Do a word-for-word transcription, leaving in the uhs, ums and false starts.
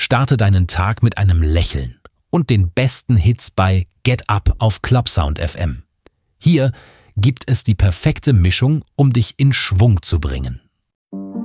Starte deinen Tag mit einem Lächeln und den besten Hits bei Get Up auf Clubsound F M. Hier gibt es die perfekte Mischung, um dich in Schwung zu bringen.